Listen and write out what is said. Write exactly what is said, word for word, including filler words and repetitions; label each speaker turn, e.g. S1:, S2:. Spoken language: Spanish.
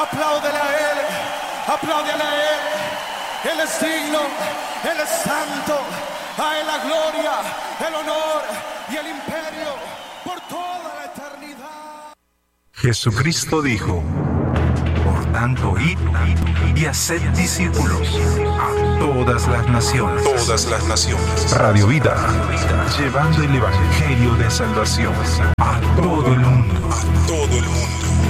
S1: Apláudele a Él, apláudele a Él. Él es digno, Él es santo. A Él la gloria, el honor y el imperio por toda la eternidad.
S2: Jesucristo dijo: por tanto, id y haced discípulos a todas las naciones.
S3: Todas las naciones.
S2: Radio Vida, llevando el evangelio de salvación a todo el mundo.
S3: A todo el mundo.